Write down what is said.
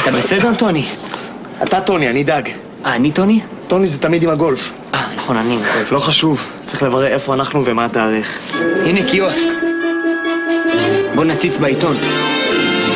אתה בסדר, טוני? אתה טוני, אני דג. אני טוני? טוני זה תמיד עם הגולף. נכון, אני עם גולף. לא חשוב, צריך לברר איפה אנחנו ומה התאריך. הנה קיוסק. בוא נציץ בעיתון.